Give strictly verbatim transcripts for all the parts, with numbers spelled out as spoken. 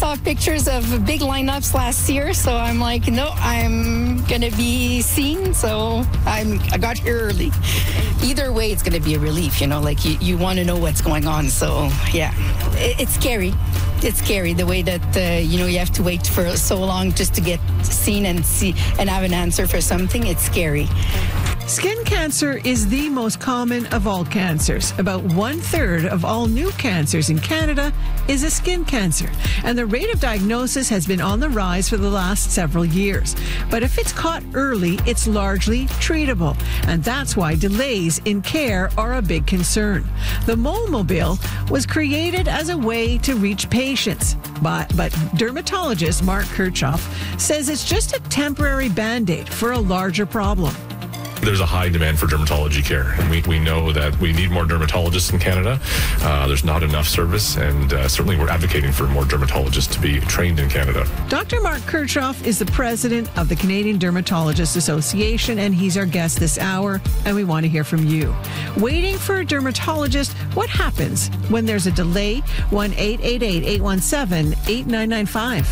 saw pictures of big lineups last year, so I'm like, no, I'm gonna be seen. So I'm I got here early. Either way, it's gonna be a relief. You know, like you, you want to know what's going on. So yeah, it, it's scary. It's scary the way that uh, you know you have to wait for so long just to get seen and see and have an answer for something. It's scary. Skin cancer is the most common of all cancers. About one third of all new cancers in Canada is a skin cancer, and the rate of diagnosis has been on the rise for the last several years. But if it's caught early, it's largely treatable, and that's why delays in care are a big concern. The Mole-Mobile was created as a way to reach patients, but, but dermatologist Mark Kirchhoff says it's just a temporary Band-Aid for a larger problem. There's a high demand for dermatology care, and we, we know that we need more dermatologists in Canada. Uh, there's not enough service, and uh, certainly we're advocating for more dermatologists to be trained in Canada. Doctor Mark Kirchhoff is the president of the Canadian Dermatologists Association, and he's our guest this hour, and we want to hear from you. Waiting for a dermatologist, what happens when there's a delay? one eight eight eight, eight one seven, eight nine nine five.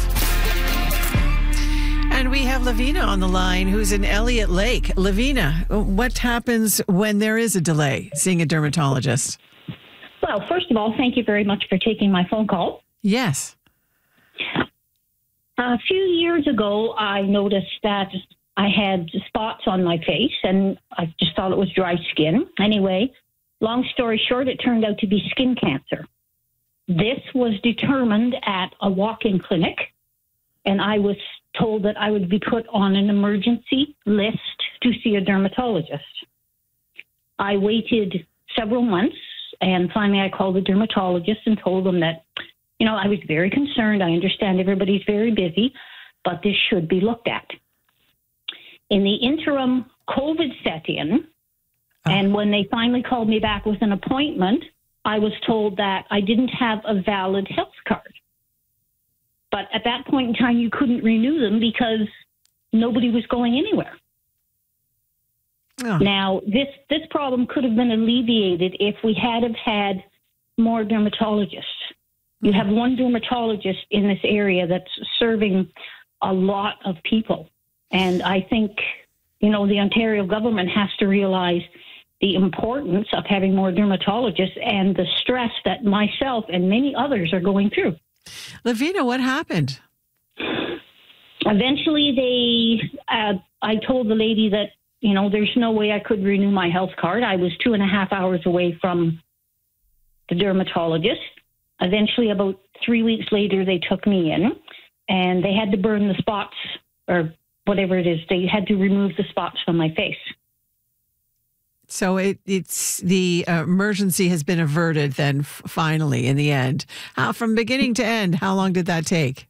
And we have Lavina on the line, who's in Elliott Lake. Lavina, what happens when there is a delay seeing a dermatologist? Well, first of all, thank you very much for taking my phone call. Yes. A few years ago, I noticed that I had spots on my face, and I just thought it was dry skin. Anyway, long story short, it turned out to be skin cancer. This was determined at a walk-in clinic, and I was told that I would be put on an emergency list to see a dermatologist. I waited several months, and finally I called the dermatologist and told them that, you know, I was very concerned. I understand everybody's very busy, but this should be looked at. In the interim, COVID set in, oh. and when they finally called me back with an appointment, I was told that I didn't have a valid health card. But at that point in time, you couldn't renew them because nobody was going anywhere. Oh. Now, this, this problem could have been alleviated if we had have had more dermatologists. You have one dermatologist in this area that's serving a lot of people. And I think, you know, the Ontario government has to realize the importance of having more dermatologists and the stress that myself and many others are going through. Lavina, what happened? Eventually, they, uh, I told the lady that, you know, there's no way I could renew my health card. I was two and a half hours away from the dermatologist. Eventually, about three weeks later, they took me in, and they had to burn the spots, or whatever it is. They had to remove the spots from my face. So it, it's the uh, emergency has been averted then f- finally in the end. How, from beginning to end, how long did that take?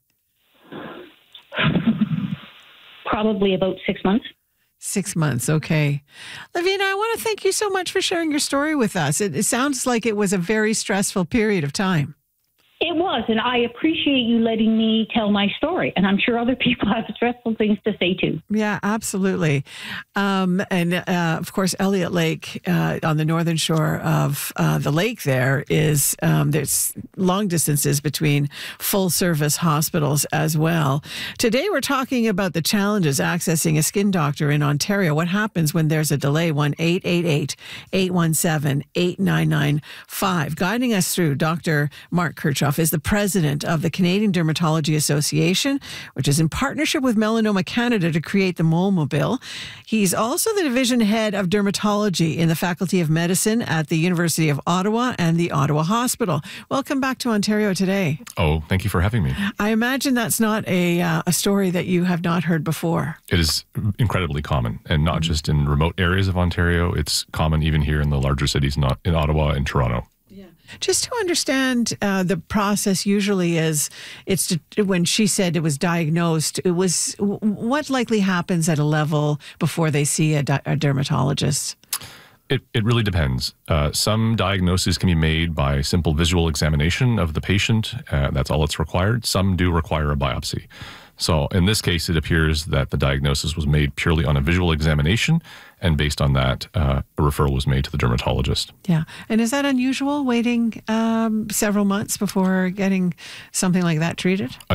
Probably about six months. Six months. Okay. Lavina, I want to thank you so much for sharing your story with us. It, it sounds like it was a very stressful period of time. It was, and I appreciate you letting me tell my story. And I'm sure other people have stressful things to say too. Yeah, absolutely. Um, and uh, of course, Elliott Lake uh, on the northern shore of uh, the lake there is, um, there's long distances between full service hospitals as well. Today, we're talking about the challenges accessing a skin doctor in Ontario. What happens when there's a delay? one eight eight eight, eight one seven, eight nine nine five. Guiding us through, Doctor Mark Kirchhoff is the president of the Canadian Dermatology Association, which is in partnership with Melanoma Canada to create the Mole-Mobile. He's also the division head of dermatology in the Faculty of Medicine at the University of Ottawa and the Ottawa Hospital. Welcome back to Ontario today. Oh, thank you for having me. I imagine that's not a uh, a story that you have not heard before. It is incredibly common, and not just in remote areas of Ontario. It's common even here in the larger cities, not in Ottawa and Toronto. Just to understand, uh, the process usually is, it's to, when she said it was diagnosed, it was, what likely happens at a level before they see a, di- a dermatologist? It, it really depends. Uh, some diagnoses can be made by simple visual examination of the patient. Uh, that's all that's required. Some do require a biopsy. So in this case, it appears that the diagnosis was made purely on a visual examination, and based on that, uh, a referral was made to the dermatologist. Yeah. And is that unusual, waiting um, several months before getting something like that treated?